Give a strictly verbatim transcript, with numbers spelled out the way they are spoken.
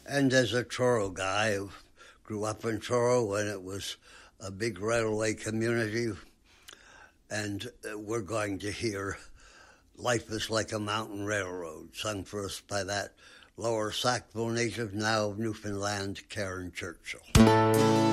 And as a Truro guy who grew up in Truro when it was a big railway community, and we're going to hear Life is Like a Mountain Railroad, sung for us by that Lower Sackville native, now of Newfoundland, Karen Churchill.